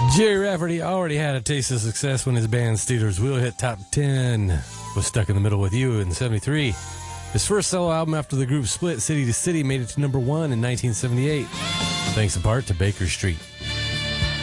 Jerry Rafferty already had a taste of success when his band Steelers Wheel hit top 10. Was Stuck in the Middle with You in 73. His first solo album after the group split, City to City, made it to number 1 in 1978, thanks in part to Baker Street.